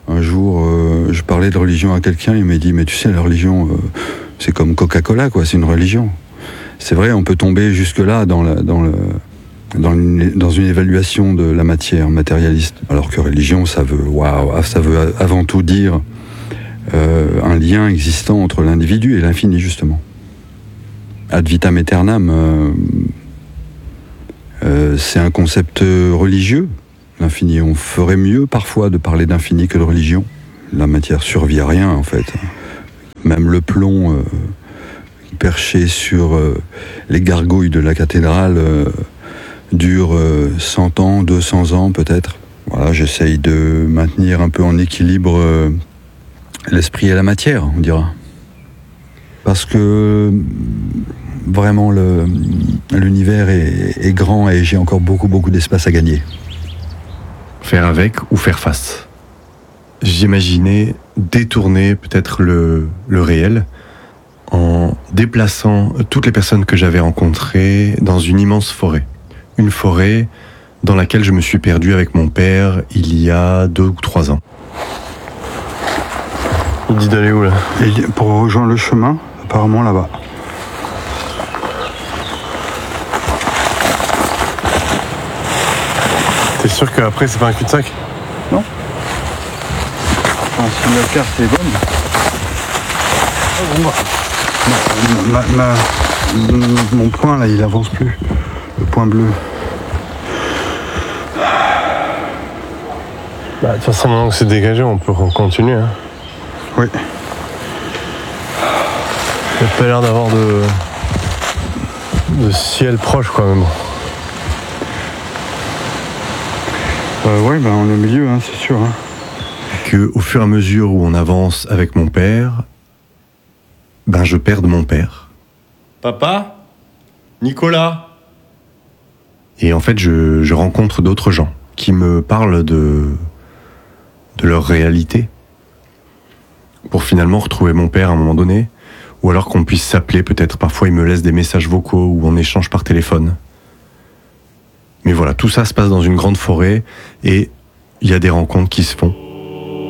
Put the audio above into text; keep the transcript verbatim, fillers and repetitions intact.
Un jour, euh, je parlais de religion à quelqu'un, il m'a dit « Mais tu sais, la religion, euh, c'est comme Coca-Cola, quoi, c'est une religion. » C'est vrai, on peut tomber jusque-là dans, la, dans, le, dans, une, dans une évaluation de la matière matérialiste. Alors que religion, ça veut, waouh, ça veut avant tout dire euh, un lien existant entre l'individu et l'infini, justement. Ad vitam aeternam, euh, euh, c'est un concept religieux, l'infini. On ferait mieux parfois de parler d'infini que de religion. La matière survit à rien, en fait. Même le plomb euh, perché sur euh, les gargouilles de la cathédrale euh, dure euh, cent ans, deux cents ans peut-être. Voilà, j'essaye de maintenir un peu en équilibre euh, l'esprit et la matière, on dira. Parce que vraiment le, l'univers est, est grand et j'ai encore beaucoup beaucoup d'espace à gagner. Faire avec ou faire face. J'imaginais détourner peut-être le, le réel en déplaçant toutes les personnes que j'avais rencontrées dans une immense forêt. Une forêt dans laquelle je me suis perdu avec mon père il y a deux ou trois ans. Il dit d'aller où là ? Et pour rejoindre le chemin, apparemment là-bas. T'es sûr qu'après c'est pas un cul-de-sac ? Non. Enfin, si la carte est bonne. Oh, bon, bah. ma, ma, mon point là, il avance plus. Le point bleu. Bah, de toute façon, maintenant que c'est dégagé, on peut continuer. Hein. Oui. Il n'y a pas l'air d'avoir de, de ciel proche, quoi, même. Euh, oui, bah, on est au milieu, hein, c'est sûr. Hein. Que, au fur et à mesure où on avance avec mon père, ben, je perds de mon père. Papa ? Nicolas ? Et en fait, je, je rencontre d'autres gens qui me parlent de, de leur réalité pour finalement retrouver mon père à un moment donné, ou alors qu'on puisse s'appeler, peut-être parfois il me laisse des messages vocaux ou on échange par téléphone. Mais voilà, tout ça se passe dans une grande forêt et il y a des rencontres qui se font.